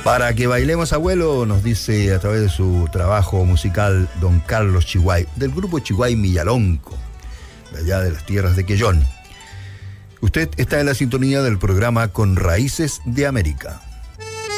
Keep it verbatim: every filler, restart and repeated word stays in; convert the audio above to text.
Para que bailemos, abuelo, nos dice a través de su trabajo musical don Carlos Chihuay, del grupo Chihuay Millalonco, de allá de las tierras de Quellón. Usted está en la sintonía del programa Con Raíces de América.